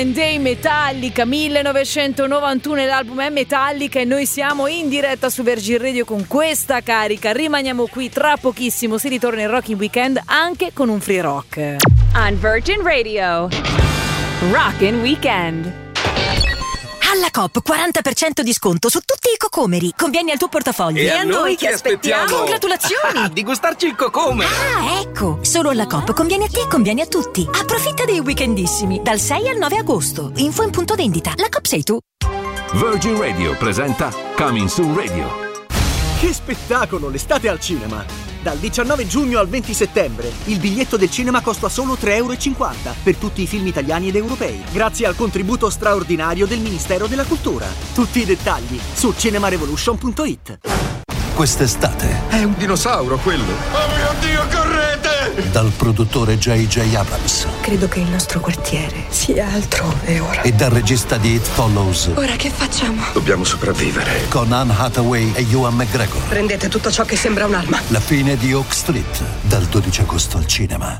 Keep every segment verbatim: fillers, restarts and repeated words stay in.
Day Metallica, millenovecentonovantuno, l'album è Metallica e noi siamo in diretta su Virgin Radio con questa carica. Rimaniamo qui, tra pochissimo si ritorna in Rocking Weekend anche con un free rock. On Virgin Radio, Rockin' Weekend. Alla Coop quaranta per cento di sconto su tutti i cocomeri. Conviene al tuo portafoglio. E, e a noi che aspettiamo? Congratulazioni! Ah, di gustarci il cocomere. Ah, ecco! Solo alla Coop conviene a te e conviene a tutti. Approfitta dei weekendissimi dal sei al nove agosto. Info in punto vendita. La Coop sei tu. Virgin Radio presenta Coming Soon Radio. Che spettacolo, l'estate al cinema! Dal diciannove giugno al venti settembre il biglietto del cinema costa solo tre e cinquanta euro per tutti i film italiani ed europei, grazie al contributo straordinario del Ministero della Cultura. Tutti i dettagli su cinemarevolution punto it. Quest'estate è un dinosauro quello. Oh mio Dio, correte! Dal produttore J J Abrams. Credo che il nostro quartiere sia altrove ora. E dal regista di It Follows. Ora che facciamo? Dobbiamo sopravvivere. Con Anne Hathaway e Ewan McGregor. Prendete tutto ciò che sembra un'arma. La fine di Oak Street, dal dodici agosto al cinema.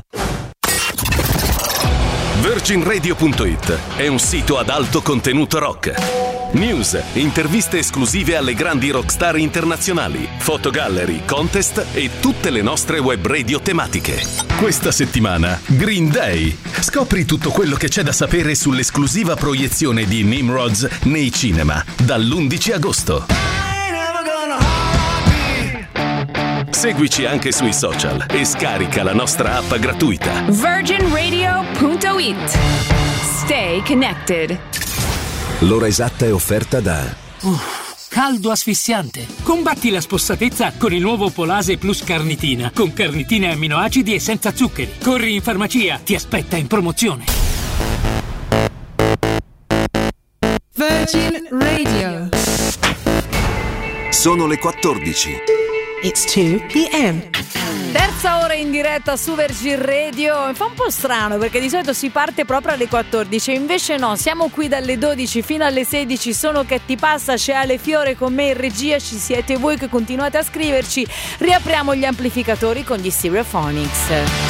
Virgin Radio punto it è un sito ad alto contenuto rock. News, interviste esclusive alle grandi rockstar internazionali, fotogallery, contest e tutte le nostre web radio tematiche. Questa settimana, Green Day. Scopri tutto quello che c'è da sapere sull'esclusiva proiezione di Nimrods nei cinema, dall'undici agosto. Seguici anche sui social e scarica la nostra app gratuita. Virgin Radio punto it. Stay connected. L'ora esatta è offerta da Uff, caldo asfissiante. Combatti la spossatezza con il nuovo Polase Plus Carnitina, con carnitine e amminoacidi e senza zuccheri. Corri in farmacia, ti aspetta in promozione. Virgin Radio. Sono le quattordici. It's two p.m. Terza ora in diretta su Virgin Radio. Mi fa un po' strano perché di solito si parte proprio alle quattordici, invece no, siamo qui dalle dodici fino alle sedici. Sono Che ti passa, c'è Ale Fiore con me in regia, ci siete voi che continuate a scriverci. Riapriamo gli amplificatori con gli Stereophonics.